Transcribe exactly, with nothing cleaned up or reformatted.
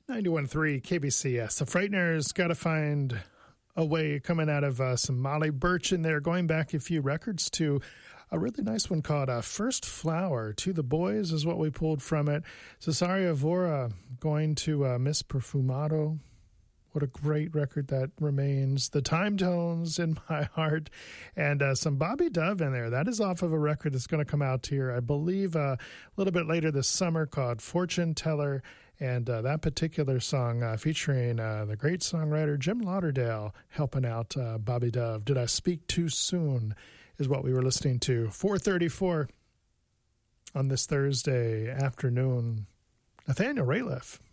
ninety-one point three K B C S. The Frighteners got to find a way coming out of uh, some Molly Birch in there, going back a few records to a really nice one called uh, First Flower. To the Boys is what we pulled from it. Cesaria Evora going to uh, Miss Perfumado. What a great record that remains. The Time Tones in My Heart, and uh, some Bobby Dove in there. That is off of a record that's going to come out here, I believe, uh, a little bit later this summer called Fortune Teller. And uh, that particular song uh, featuring uh, the great songwriter Jim Lauderdale helping out uh, Bobby Dove. Did I Speak Too Soon is what we were listening to. four thirty-four on this Thursday afternoon. Nathaniel Rateliff.